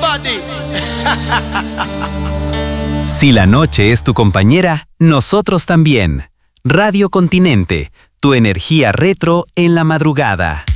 Everybody. Si la noche es tu compañera, nosotros también. Radio Continente, tu energía retro en la madrugada.